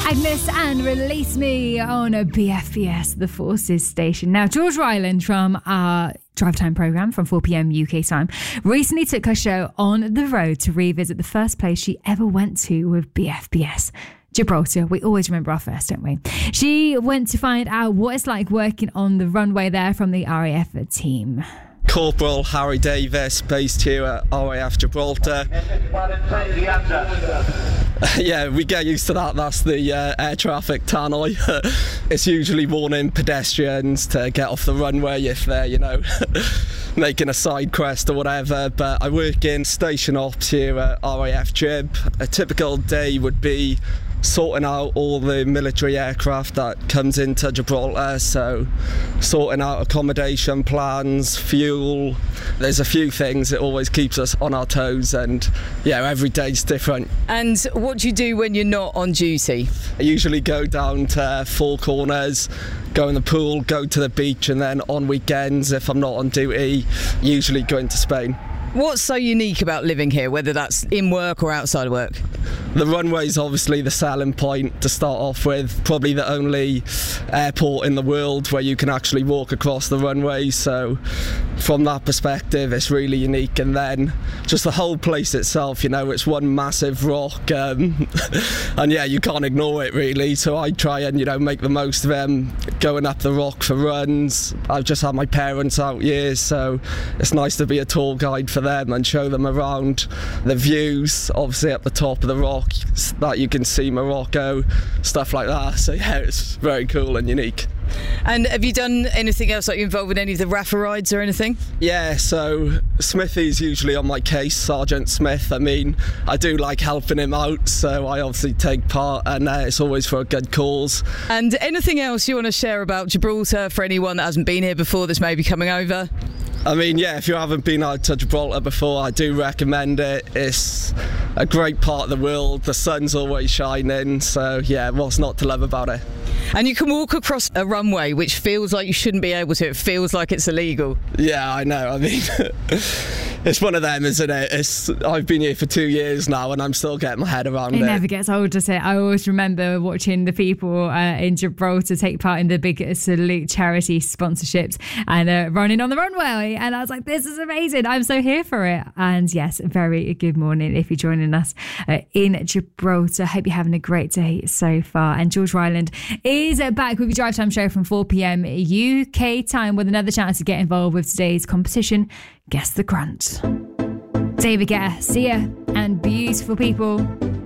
Agnes and Release Me on a BFBS, the Forces station. Now, George Ryland from our Drive Time programme from 4 p.m. UK time recently took her show on the road to revisit the first place she ever went to with BFBS. Gibraltar. We always remember our first, don't we? She went to find out what it's like working on the runway there from the RAF team. Corporal Harry Davis, based here at RAF Gibraltar. Yeah, we get used to that. That's the air traffic tannoy. It's usually warning pedestrians to get off the runway if they're, making a side quest or whatever. But I work in station ops here at RAF Gib. A typical day would be sorting out all the military aircraft that comes into Gibraltar, so sorting out accommodation plans, fuel. There's a few things that always keeps us on our toes, and yeah, every day's different. And what do you do when you're not on duty? I usually go down to Four Corners, go in the pool, go to the beach, and then on weekends, if I'm not on duty, usually go into Spain. What's so unique about living here, whether that's in work or outside of work? The runway's obviously the selling point to start off with. Probably the only airport in the world where you can actually walk across the runway. So from that perspective, it's really unique. And then just the whole place itself, it's one massive rock. And yeah, you can't ignore it really. So I try and, make the most of them going up the rock for runs. I've just had my parents out years, so it's nice to be a tour guide for them and show them around the views, obviously at the top of the rock that you can see Morocco, stuff like that. So yeah, it's very cool and unique. And have you done anything else, like you involved with any of the RAFA rides or anything? Yeah, so Smithy's usually on my case, Sergeant Smith. I do like helping him out, so I obviously take part, and it's always for a good cause. And anything else you want to share about Gibraltar for anyone that hasn't been here before that's maybe coming over? Yeah, if you haven't been out to Gibraltar before, I do recommend it. It's a great part of the world. The sun's always shining, so yeah, what's not to love about it? And you can walk across a runway which feels like you shouldn't be able to. It feels like it's illegal. Yeah, I know. It's one of them, isn't it? I've been here for 2 years now and I'm still getting my head around it. It never gets old, does it? I always remember watching the people in Gibraltar take part in the big Salute charity sponsorships and running on the runway. And I was like, this is amazing. I'm so here for it. And yes, very good morning if you're joining us in Gibraltar. Hope you're having a great day so far. And George Ryland is back with your Drive Time show from 4 p.m. UK time with another chance to get involved with today's competition, Guess the Grunt. David Guetta, Sia, and Beautiful People.